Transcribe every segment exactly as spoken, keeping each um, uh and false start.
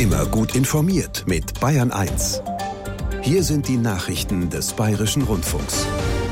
Immer gut informiert mit Bayern eins. Hier sind die Nachrichten des Bayerischen Rundfunks.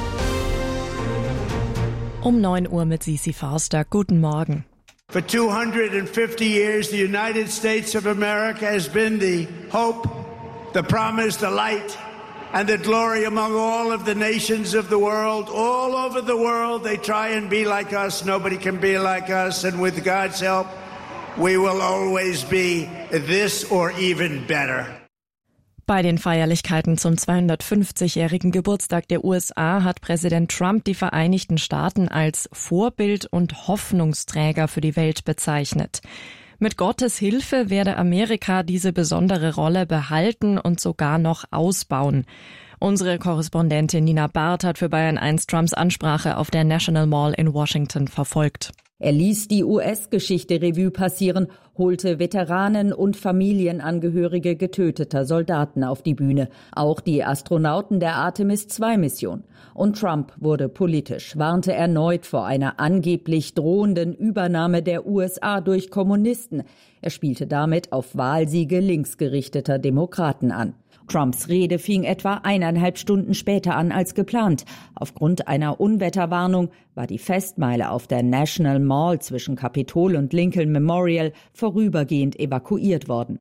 Um neun Uhr mit Sisi Forster. Guten Morgen. For two hundred fifty years, the United States of America has been the hope, the promise, the light, and the glory among all of the nations of the world. All over the world, they try and be like us. Nobody can be like us. And with God's help, we will always be this or even better. Bei den Feierlichkeiten zum zweihundertfünfzigjährigen Geburtstag der U S A hat Präsident Trump die Vereinigten Staaten als Vorbild und Hoffnungsträger für die Welt bezeichnet. Mit Gottes Hilfe werde Amerika diese besondere Rolle behalten und sogar noch ausbauen. Unsere Korrespondentin Nina Barth hat für Bayern eins Trumps Ansprache auf der National Mall in Washington verfolgt. Er ließ die U S-Geschichte Revue passieren, holte Veteranen und Familienangehörige getöteter Soldaten auf die Bühne, auch die Astronauten der Artemis zwei Mission. Und Trump wurde politisch, warnte erneut vor einer angeblich drohenden Übernahme der U S A durch Kommunisten. Er spielte damit auf Wahlsiege linksgerichteter Demokraten an. Trumps Rede fing etwa eineinhalb Stunden später an als geplant. Aufgrund einer Unwetterwarnung war die Festmeile auf der National Mall zwischen Kapitol und Lincoln Memorial vorübergehend evakuiert worden.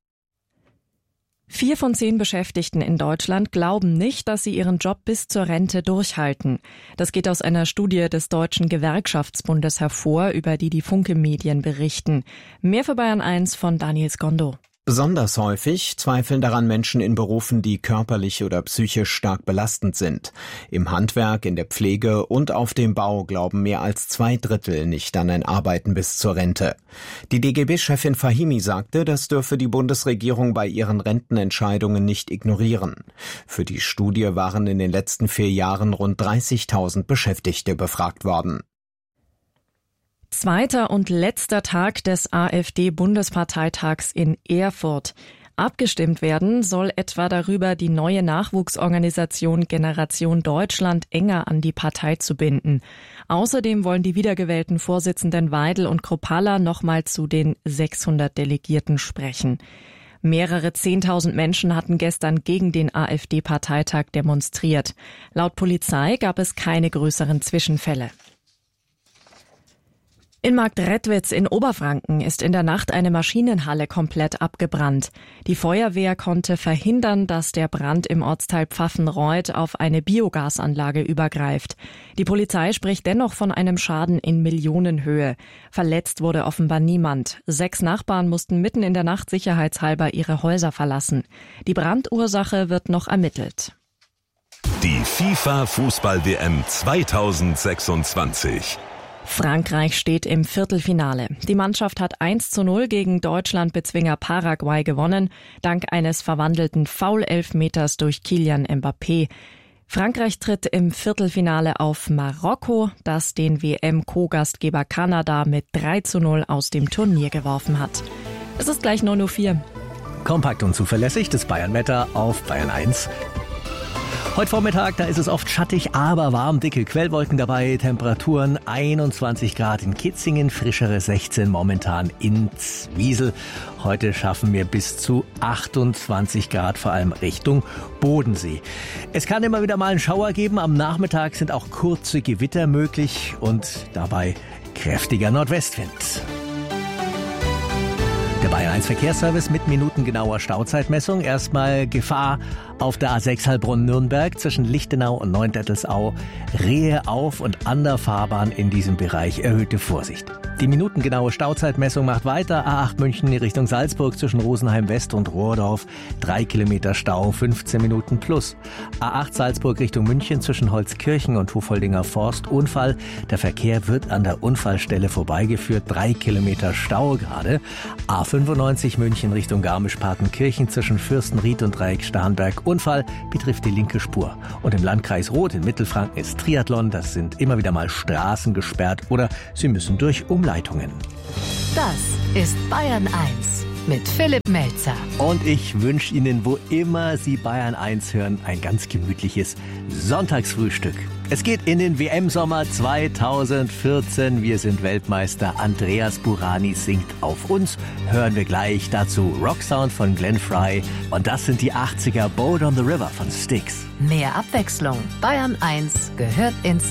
Vier von zehn Beschäftigten in Deutschland glauben nicht, dass sie ihren Job bis zur Rente durchhalten. Das geht aus einer Studie des Deutschen Gewerkschaftsbundes hervor, über die die Funke Medien berichten. Mehr für Bayern eins von Daniel Skondo. Besonders häufig zweifeln daran Menschen in Berufen, die körperlich oder psychisch stark belastend sind. Im Handwerk, in der Pflege und auf dem Bau glauben mehr als zwei Drittel nicht an ein Arbeiten bis zur Rente. Die D G B-Chefin Fahimi sagte, das dürfe die Bundesregierung bei ihren Rentenentscheidungen nicht ignorieren. Für die Studie waren in den letzten vier Jahren rund dreißigtausend Beschäftigte befragt worden. Zweiter und letzter Tag des AfD-Bundesparteitags in Erfurt. Abgestimmt werden soll etwa darüber, die neue Nachwuchsorganisation Generation Deutschland enger an die Partei zu binden. Außerdem wollen die wiedergewählten Vorsitzenden Weidel und Kruppalla nochmal zu den sechshundert Delegierten sprechen. Mehrere Zehntausend Menschen hatten gestern gegen den AfD-Parteitag demonstriert. Laut Polizei gab es keine größeren Zwischenfälle. In Marktredwitz in Oberfranken ist in der Nacht eine Maschinenhalle komplett abgebrannt. Die Feuerwehr konnte verhindern, dass der Brand im Ortsteil Pfaffenreuth auf eine Biogasanlage übergreift. Die Polizei spricht dennoch von einem Schaden in Millionenhöhe. Verletzt wurde offenbar niemand. Sechs Nachbarn mussten mitten in der Nacht sicherheitshalber ihre Häuser verlassen. Die Brandursache wird noch ermittelt. Die FIFA-Fußball-W M zweitausendsechsundzwanzig. Frankreich steht im Viertelfinale. Die Mannschaft hat eins zu null gegen Deutschland-Bezwinger Paraguay gewonnen, dank eines verwandelten Foul-Elfmeters durch Kylian Mbappé. Frankreich tritt im Viertelfinale auf Marokko, das den W M-Co-Gastgeber Kanada mit drei zu null aus dem Turnier geworfen hat. Es ist gleich neun Uhr vier. Kompakt und zuverlässig, das Bayern-Wetter auf Bayern eins. Heute Vormittag, da ist es oft schattig, aber warm, dicke Quellwolken dabei, Temperaturen einundzwanzig Grad in Kitzingen, frischere sechzehn momentan in Zwiesel. Heute schaffen wir bis zu achtundzwanzig Grad, vor allem Richtung Bodensee. Es kann immer wieder mal einen Schauer geben, am Nachmittag sind auch kurze Gewitter möglich und dabei kräftiger Nordwestwind. Der Bayern eins Verkehrsservice mit minutengenauer Stauzeitmessung. Erstmal Gefahr auf der A sechs Heilbronn-Nürnberg zwischen Lichtenau und Neundettelsau. Rehe auf und an der Fahrbahn in diesem Bereich erhöhte Vorsicht. Die minutengenaue Stauzeitmessung macht weiter. A acht München Richtung Salzburg zwischen Rosenheim West und Rohrdorf. Drei Kilometer Stau, fünfzehn Minuten plus. A acht Salzburg Richtung München zwischen Holzkirchen und Hufoldinger Forst. Unfall. Der Verkehr wird an der Unfallstelle vorbeigeführt. Drei Kilometer Stau gerade. A fünfundneunzig München Richtung Garmisch-Partenkirchen zwischen Fürstenried und Dreieck Starnberg. Unfall betrifft die linke Spur. Und im Landkreis Roth in Mittelfranken ist Triathlon. Das sind immer wieder mal Straßen gesperrt oder sie müssen durch Umleitungen. Das ist Bayern eins. mit Philipp Melzer. Und ich wünsche Ihnen, wo immer Sie Bayern eins hören, ein ganz gemütliches Sonntagsfrühstück. Es geht in den W M-Sommer zweitausendvierzehn. Wir sind Weltmeister. Andreas Burani singt auf uns. Hören wir gleich dazu Rocksound von Glenn Frey. Und das sind die achtziger Boat on the River von Styx. Mehr Abwechslung. Bayern eins gehört ins